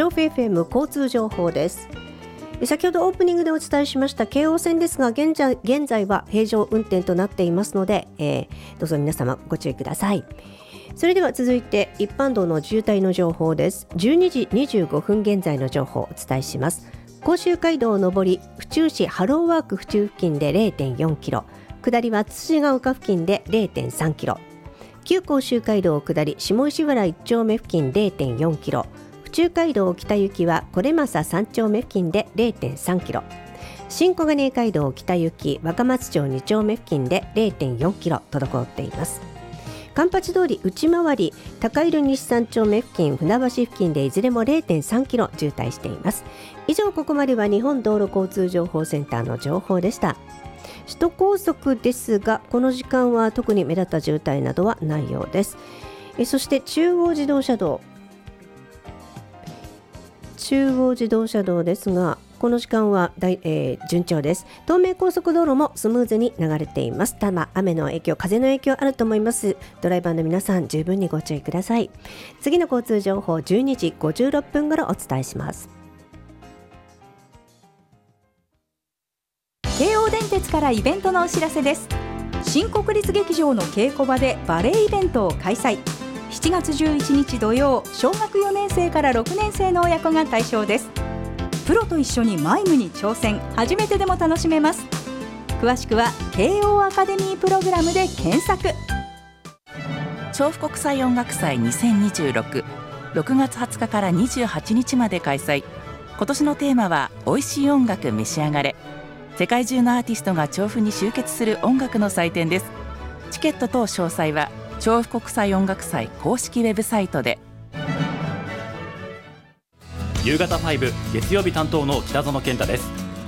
調布 FM 交通情報です。先ほどオープニングでお伝えしました京王線ですが、現在は平常運転となっていますので、どうぞ皆様ご注意ください。それでは続いて一般道の渋滞の情報です。12時25分現在の情報をお伝えします。甲州街道上り府中市ハローワーク府中付近で 0.4 キロ、下りは辻ヶ丘付近で 0.3 キロ、旧甲州街道下り下石原1丁目付近 0.4 キロ、府中街道北行きはこれまさ3丁目付近で 0.3 キロ、新小金井街道北行き若松町2丁目付近で 0.4 キロ滞っています。環八通り内回り高井戸西3丁目付近船橋付近でいずれも 0.3 キロ渋滞しています。以上、ここまでは日本道路交通情報センターの情報でした。首都高速ですが、この時間は特に目立った渋滞などはないようです。そして中央自動車道ですが、この時間は順調です。東名高速道路もスムーズに流れています。ただ雨の影響、風の影響あると思います。ドライバーの皆さん十分にご注意ください。次の交通情報12時56分頃お伝えします。 京王電鉄からイベントのお知らせです。新国立劇場の稽古場でバレエイベントを開催。7月11日土曜、小学4年生から6年生の親子が対象です。プロと一緒にマイムに挑戦、初めてでも楽しめます。詳しくは慶応アカデミープログラムで検索。 調布国際音楽祭2026、6月20日から28日まで開催。今年のテーマは美味しい音楽召し上がれ。世界中のアーティストが調布に集結する音楽の祭典です。チケット等詳細は調布国際音楽祭公式ウェブサイトで。 夕方5月曜日担当の北園健太です。